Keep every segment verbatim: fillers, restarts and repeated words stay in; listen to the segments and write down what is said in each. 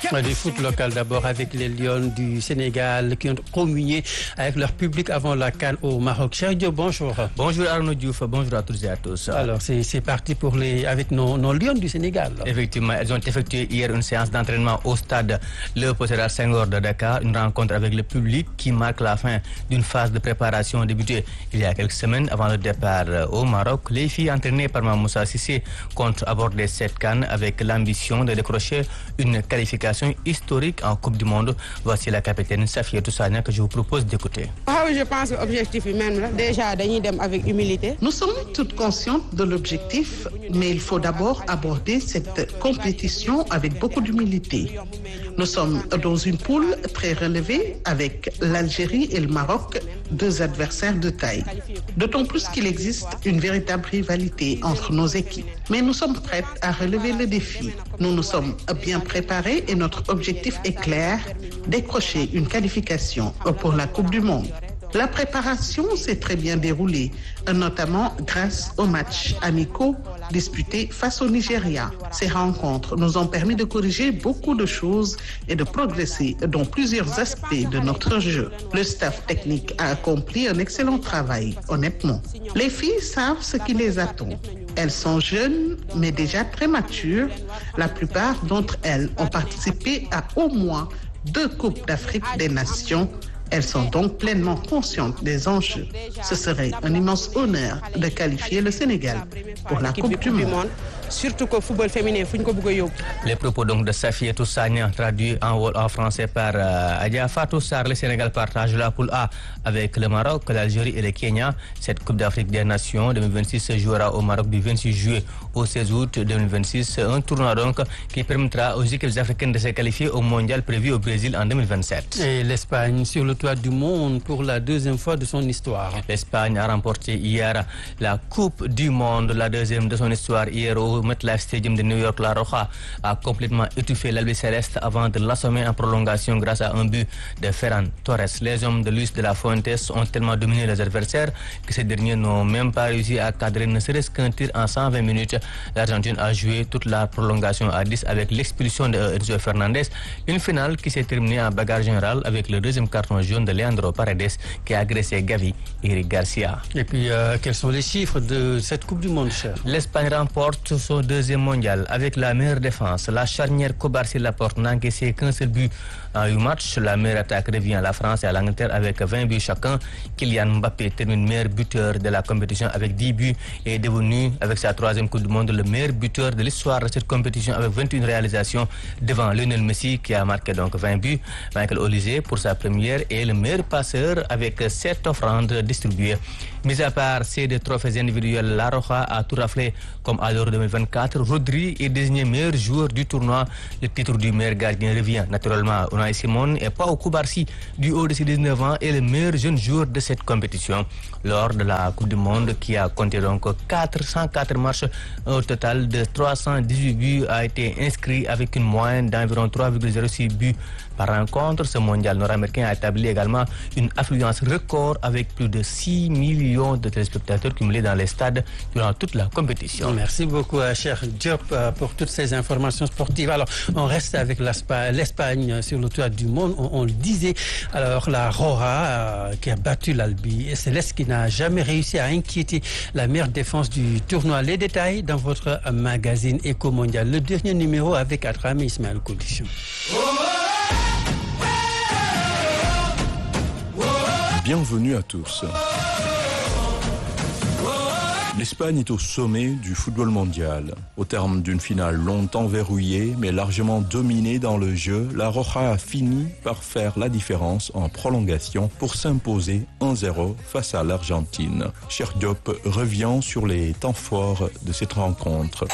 Du foot local d'abord avec les Lions du Sénégal qui ont communié avec leur public avant la CAN au Maroc. Cheikh Diop, bonjour. Bonjour Arnaud Diouf, bonjour à toutes et à tous. Alors c'est, c'est parti pour les, avec nos, nos Lions du Sénégal. Effectivement, elles ont effectué hier une séance d'entraînement au stade Léopold Sédar Senghor de Dakar, une rencontre avec le public qui marque la fin d'une phase de préparation débutée il y a quelques semaines avant le départ au Maroc. Les filles entraînées par Moussa Cissé comptent aborder cette CAN avec l'ambition de décrocher une qualification historique en Coupe du Monde. Voici la capitaine Safiatou Sagna que je vous propose d'écouter. Je pense que l'objectif même, déjà, d'aller avec humilité. Nous sommes toutes conscientes de l'objectif, mais il faut d'abord aborder cette compétition avec beaucoup d'humilité. Nous sommes dans une poule très relevée avec l'Algérie et le Maroc, deux adversaires de taille. D'autant plus qu'il existe une véritable rivalité entre nos équipes. Mais nous sommes prêtes à relever le défi. Nous nous sommes bien préparés et notre objectif est clair, décrocher une qualification pour la Coupe du Monde. La préparation s'est très bien déroulée, notamment grâce aux matchs amicaux disputés face au Nigeria. Ces rencontres nous ont permis de corriger beaucoup de choses et de progresser dans plusieurs aspects de notre jeu. Le staff technique a accompli un excellent travail, honnêtement. Les filles savent ce qui les attend. Elles sont jeunes, mais déjà très matures. La plupart d'entre elles ont participé à au moins deux Coupes d'Afrique des Nations. Elles sont donc pleinement conscientes des enjeux. Ce serait un immense honneur de qualifier le Sénégal pour la Coupe du Monde. Surtout que le football féminin, il faut que Les propos donc de Safiatou Sagna traduits en, en français par euh, Adja Fatou Sarr. Le Sénégal partage la poule A avec le Maroc, l'Algérie et le Kenya. Cette Coupe d'Afrique des Nations deux mille vingt-six se jouera au Maroc du vingt-six juillet au seize août deux mille vingt-six. Un tournoi donc qui permettra aux équipes africaines de se qualifier au mondial prévu au Brésil en deux mille vingt-sept. Et l'Espagne sur le toit du monde pour la deuxième fois de son histoire. L'Espagne a remporté hier la Coupe du Monde, la deuxième de son histoire hier au MetLife Stadium de New York. La Roja a complètement étouffé l'Albi Céleste avant de l'assommer en prolongation grâce à un but de Ferran Torres. Les hommes de Luis de la Fuentes ont tellement dominé les adversaires que ces derniers n'ont même pas réussi à cadrer ne serait-ce qu'un tir en cent vingt minutes. L'Argentine a joué toute la prolongation à dix avec l'expulsion de Enzo Fernandez. Une finale qui s'est terminée en bagarre générale avec le deuxième carton jaune de Leandro Paredes qui a agressé Gavi et Eric Garcia. Et puis, euh, quels sont les chiffres de cette Coupe du Monde, cher? L'Espagne remporte son deuxième mondial avec la meilleure défense. La charnière Kobarsi-Laporte n'a encaissé qu'un seul but en huit matchs. La meilleure attaque revient à la France et à l'Angleterre avec vingt buts chacun. Kylian Mbappé termine meilleur buteur de la compétition avec dix buts et est devenu, avec sa troisième Coupe du Monde, le meilleur buteur de l'histoire de cette compétition avec vingt et une réalisations devant Lionel Messi qui a marqué donc vingt buts. Michael Olise pour sa première est le meilleur passeur avec sept offrandes distribuées. Mis à part ces deux trophées individuels, la Roja a tout raflé comme à l'Euro deux mille vingt-quatre. Rodri est désigné meilleur joueur du tournoi. Le titre du meilleur gardien revient naturellement à Unai Simon et Pau Kubarsi du haut de ses dix-neuf ans est le meilleur jeune joueur de cette compétition. Lors de la Coupe du Monde qui a compté donc quatre cent quatre matchs, au total de trois cent dix-huit buts a été inscrit avec une moyenne d'environ trois virgule zéro six buts par rencontre. Ce mondial nord-américain a établi également une affluence record avec plus de six millions de téléspectateurs cumulés dans les stades durant toute la compétition. Merci beaucoup, cher Diop, pour toutes ces informations sportives. Alors, on reste avec l'Espagne sur le toit du monde. On, on le disait, alors la Roja euh, qui a battu l'Albi et Céleste qui n'a jamais réussi à inquiéter la meilleure défense du tournoi. Les détails dans votre magazine Éco Mondial, le dernier numéro avec Atrame Ismaël Koulichou. Bienvenue à tous. L'Espagne est au sommet du football mondial. Au terme d'une finale longtemps verrouillée mais largement dominée dans le jeu, la Roja a fini par faire la différence en prolongation pour s'imposer un zéro face à l'Argentine. Cheikh Diop revient sur les temps forts de cette rencontre.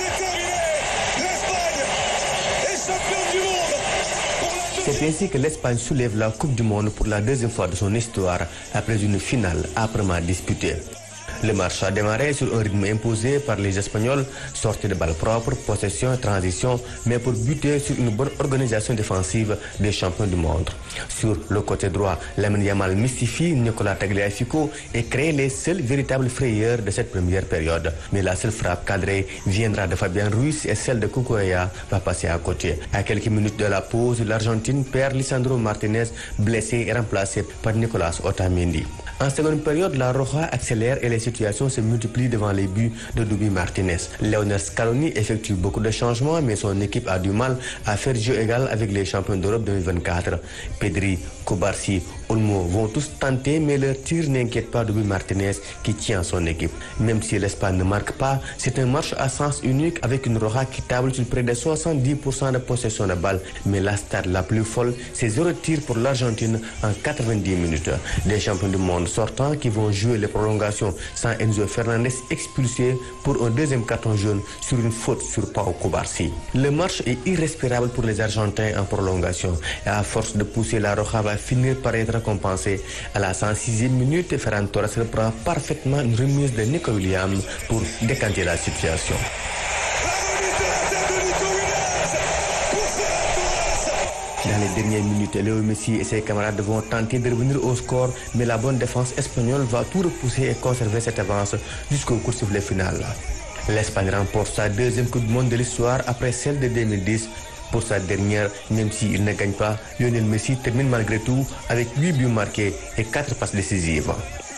C'est ainsi que l'Espagne soulève la Coupe du Monde pour la deuxième fois de son histoire après une finale âprement disputée. Le match a démarré sur un rythme imposé par les Espagnols, sortie de balles propres, possession et transition, mais pour buter sur une bonne organisation défensive des champions du monde. Sur le côté droit, Lamine Yamal mystifie Nicolas Tagliafico et crée les seules véritables frayeurs de cette première période. Mais la seule frappe cadrée viendra de Fabien Ruiz et celle de Cucurella va passer à côté. À quelques minutes de la pause, l'Argentine perd Lisandro Martinez, blessé et remplacé par Nicolas Otamendi. En seconde période, la Roja accélère et les situations se multiplient devant les buts de Dubi Martinez. Lionel Scaloni effectue beaucoup de changements, mais son équipe a du mal à faire jeu égal avec les champions d'Europe deux mille vingt-quatre. Pedri, Kubarsi, Olmo vont tous tenter, mais leur tir n'inquiète pas Dubi Martinez qui tient son équipe. Même si l'Espagne ne marque pas, c'est un match à sens unique avec une Roja qui table sur près de soixante-dix pour cent de possession de balle. Mais la star la plus folle, c'est zéro tir pour l'Argentine en quatre-vingt-dix minutes. Les champions du monde sortants qui vont jouer les prolongations sans Enzo Fernandez expulsé pour un deuxième carton jaune sur une faute sur Pau Cubarsí. Le match est irrespirable pour les Argentins en prolongation et à force de pousser, la Roja va finir par être récompensée. À la cent sixième minute, Ferran Torres reprend parfaitement une remise de Nico Williams pour décanter la situation. Dans les dernières minutes, Léo Messi et ses camarades vont tenter de revenir au score, mais la bonne défense espagnole va tout repousser et conserver cette avance jusqu'au coup de sifflet final. L'Espagne remporte sa deuxième Coupe du Monde de l'histoire après celle de deux mille dix. Pour sa dernière, même s'il ne gagne pas, Lionel Messi termine malgré tout avec huit buts marqués et quatre passes décisives.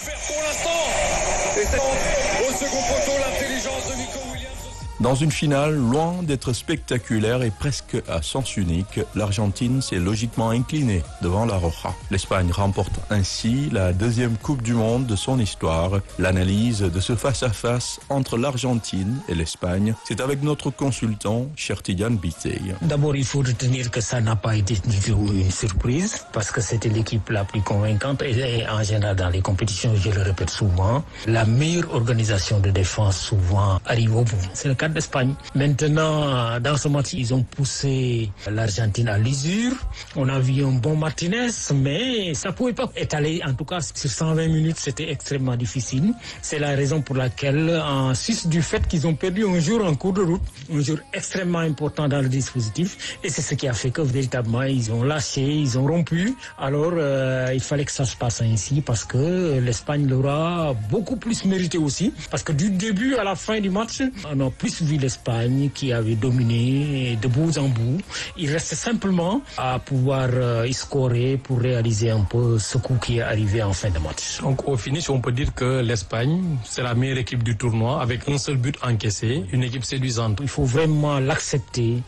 Dans une finale, loin d'être spectaculaire et presque à sens unique, l'Argentine s'est logiquement inclinée devant la Roja. L'Espagne remporte ainsi la deuxième Coupe du Monde de son histoire. L'analyse de ce face-à-face entre l'Argentine et l'Espagne, c'est avec notre consultant, Chertidiane Bitey. D'abord, il faut retenir que ça n'a pas été du tout une surprise, parce que c'était l'équipe la plus convaincante et en général dans les compétitions, je le répète souvent, la meilleure organisation de défense souvent arrive au bout. C'est le cas d'Espagne. Maintenant, dans ce match, ils ont poussé l'Argentine à l'usure. On a vu un bon Martinez, mais ça ne pouvait pas étaler. En tout cas, sur cent vingt minutes, c'était extrêmement difficile. C'est la raison pour laquelle, en sus du fait qu'ils ont perdu un jour en cours de route, un jour extrêmement important dans le dispositif, et c'est ce qui a fait que véritablement, ils ont lâché, ils ont rompu. Alors, euh, il fallait que ça se passe ainsi, parce que l'Espagne l'aura beaucoup plus mérité aussi, parce que du début à la fin du match, on a plus vu l'Espagne qui avait dominé de bout en bout. Il reste simplement à pouvoir euh, scorer pour réaliser un peu ce coup qui est arrivé en fin de match. Donc au finish, on peut dire que l'Espagne, c'est la meilleure équipe du tournoi avec un seul but encaissé, une équipe séduisante. Il faut vraiment l'accepter.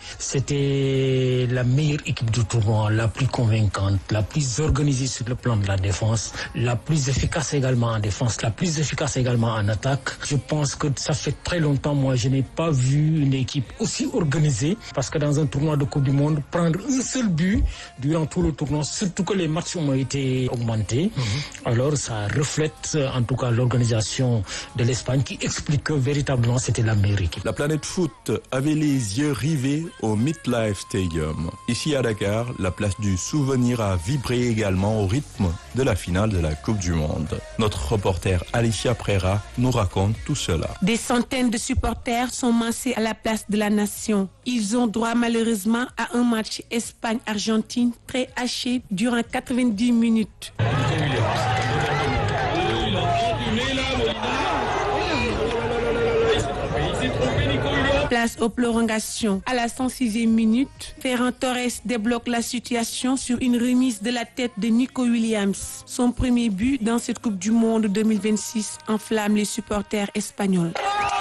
C'était la meilleure équipe du tournoi, la plus convaincante, la plus organisée sur le plan de la défense, la plus efficace également en défense, la plus efficace également en attaque. Je pense que ça fait très longtemps, moi, je n'ai pas vu une équipe aussi organisée, parce que dans un tournoi de Coupe du Monde, prendre un seul but durant tout le tournoi, surtout que les matchs ont été augmentés, mmh. alors ça reflète en tout cas l'organisation de l'Espagne qui explique que véritablement c'était la meilleure équipe. La planète foot avait les yeux rivés au MetLife Stadium. Ici à Dakar, la place du souvenir a vibré également au rythme de la finale de la Coupe du Monde. Notre reporter Alicia Prera nous raconte tout cela. Des centaines de supporters sont massés à la place de la Nation. Ils ont droit malheureusement à un match Espagne-Argentine très haché durant quatre-vingt-dix minutes. Place aux prolongations. À la cent sixième minute, Ferran Torres débloque la situation sur une remise de la tête de Nico Williams. Son premier but dans cette Coupe du Monde deux mille vingt-six enflamme les supporters espagnols.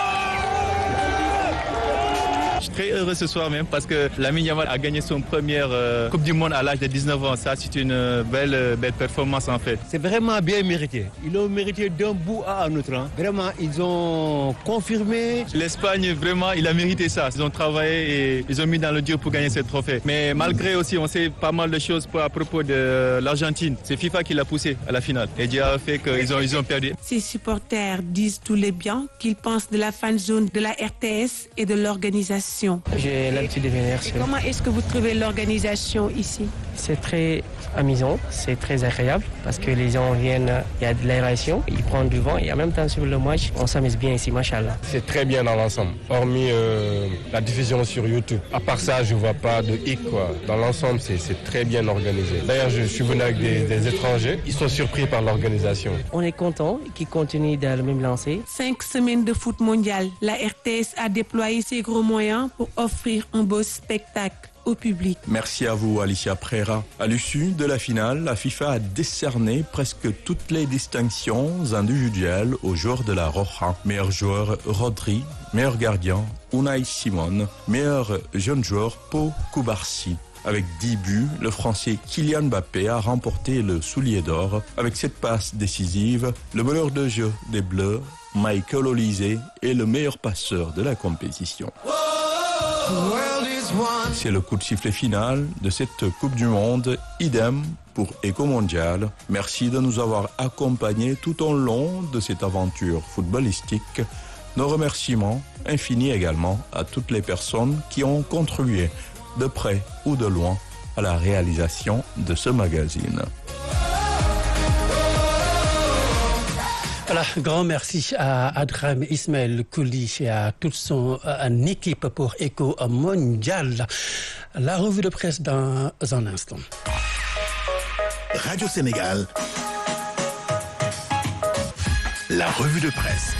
Je suis très heureux ce soir même parce que Lamine Yamal a gagné son première euh, Coupe du Monde à l'âge de dix-neuf ans. Ça, c'est une euh, belle, euh, belle performance en fait. C'est vraiment bien mérité. Ils l'ont mérité d'un bout à un autre. Hein. Vraiment, ils ont confirmé. L'Espagne, vraiment, il a mérité ça. Ils ont travaillé et ils ont mis dans le dur pour gagner ce trophée. Mais malgré aussi, on sait pas mal de choses à propos de l'Argentine. C'est FIFA qui l'a poussé à la finale. Et Dieu a fait qu'ils ont, ils ont perdu. Ces supporters disent tous les biens qu'ils pensent de la fan zone de la R T S et de l'organisation. J'ai l'habitude de venir. Comment est-ce que vous trouvez l'organisation ici? C'est très amusant, c'est très agréable parce que les gens viennent, il y a de l'aération, ils prennent du vent et en même temps sur le match, on s'amuse bien ici, machallah. C'est très bien dans l'ensemble, hormis euh, la diffusion sur YouTube. À part ça, je vois pas de hic, quoi. Dans l'ensemble, c'est, c'est très bien organisé. D'ailleurs, je suis venu avec des, des étrangers, ils sont surpris par l'organisation. On est content qu'ils continuent dans le même lancé. Cinq semaines de foot mondial, la R T S a déployé ses gros moyens pour offrir un beau spectacle au public. Merci à vous, Alicia Prera. À l'issue de la finale, la FIFA a décerné presque toutes les distinctions individuelles aux joueurs de la Roja. Meilleur joueur, Rodri. Meilleur gardien, Unai Simon. Meilleur jeune joueur, Pau Cubarsí. Avec dix buts, le Français Kylian Mbappé a remporté le soulier d'or. Avec cette passe décisive, le meneur de jeu des Bleus, Michael Olise, est le meilleur passeur de la compétition. C'est le coup de sifflet final de cette Coupe du Monde. Idem pour Eco Mondial. Merci de nous avoir accompagnés tout au long de cette aventure footballistique. Nos remerciements infinis également à toutes les personnes qui ont contribué de près ou de loin à la réalisation de ce magazine. Voilà, grand merci à Adram Ismaël Kouli et à toute son euh, équipe pour Eco Mondial. La revue de presse dans un instant. Radio Sénégal, la revue de presse.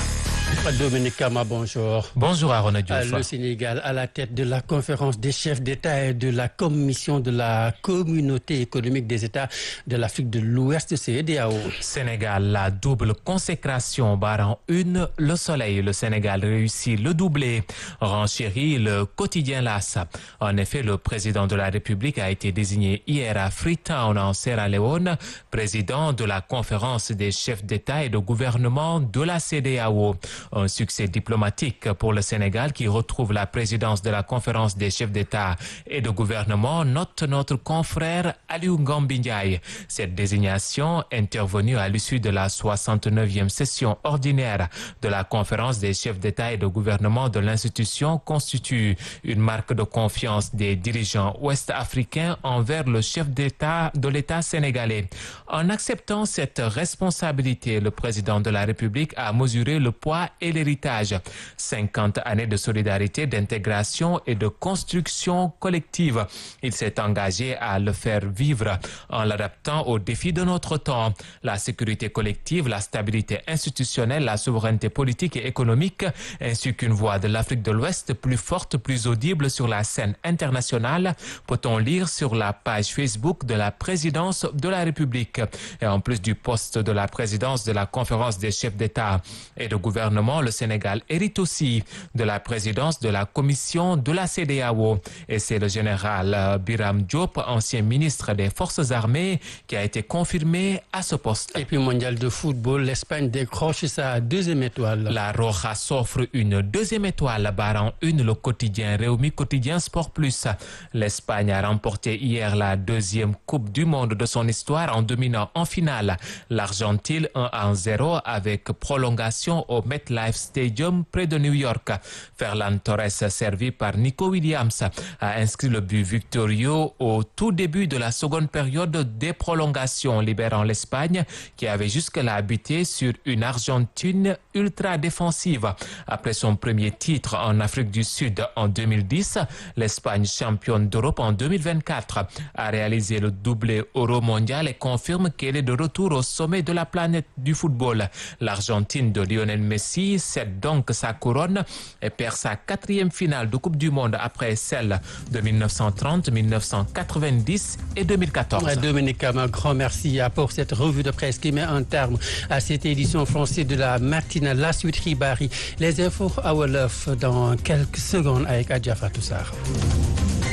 Dominique Kama, bonjour. Bonjour Arona Diouf. Le Sénégal à la tête de la conférence des chefs d'État et de la commission de la communauté économique des États de l'Afrique de l'Ouest, C E D A O. Sénégal, la double consécration barrant une, le soleil. Le Sénégal réussit le doublé. Renchérit le quotidien L'As. En effet, le président de la République a été désigné hier à Freetown en Sierra Leone, président de la conférence des chefs d'État et de gouvernement de la C E D A O. Un succès diplomatique pour le Sénégal qui retrouve la présidence de la conférence des chefs d'État et de gouvernement, note notre confrère Aliou Ngambi Ndiaye. Cette désignation, intervenue à l'issue de la soixante-neuvième session ordinaire de la conférence des chefs d'État et de gouvernement de l'institution, constitue une marque de confiance des dirigeants ouest-africains envers le chef d'État de l'État sénégalais. En acceptant cette responsabilité, le président de la République a mesuré le poids et l'héritage. cinquante années de solidarité, d'intégration et de construction collective. Il s'est engagé à le faire vivre en l'adaptant aux défis de notre temps. La sécurité collective, la stabilité institutionnelle, la souveraineté politique et économique, ainsi qu'une voix de l'Afrique de l'Ouest plus forte, plus audible sur la scène internationale, peut-on lire sur la page Facebook de la présidence de la République. Et en plus du poste de la présidence de la conférence des chefs d'État et de gouvernement, le Sénégal hérite aussi de la présidence de la commission de la C E D A O. Et c'est le général Biram Diop, ancien ministre des Forces armées, qui a été confirmé à ce poste. Et puis mondial de football, l'Espagne décroche sa deuxième étoile. La Roja s'offre une deuxième étoile, barrant une le quotidien Réumi Quotidien Sport Plus. L'Espagne a remporté hier la deuxième Coupe du Monde de son histoire en dominant en finale l'Argentine un à zéro avec prolongation au MetLife Stadium près de New York. Ferland Torres, servi par Nico Williams, a inscrit le but victorieux au tout début de la seconde période des prolongations, libérant l'Espagne qui avait jusque-là buté sur une Argentine ultra défensive. Après son premier titre en Afrique du Sud en deux mille dix, l'Espagne, championne d'Europe en deux mille vingt-quatre, a réalisé le doublé euro-mondial et confirme qu'elle est de retour au sommet de la planète du football. L'Argentine de Lionel Messi cède donc sa couronne et perd sa quatrième finale de Coupe du Monde après celle de mille neuf cent trente, mille neuf cent quatre-vingt-dix et deux mille quatorze. Dominique, un grand merci pour cette revue de presse qui met un terme à cette édition française de la matinale. La suite Ribari. Les infos à Wolof dans quelques secondes avec Adja Fatou Sarr.